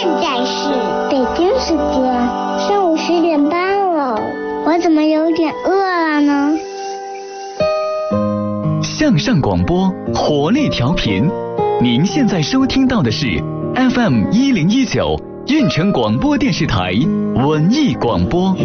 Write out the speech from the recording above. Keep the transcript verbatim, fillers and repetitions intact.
是在是北京时间上午十点半了，我怎么有点饿了呢？ 向上广播，活力调频，您现在收听到的是 F M 一零一九运城广播电视台文艺广播。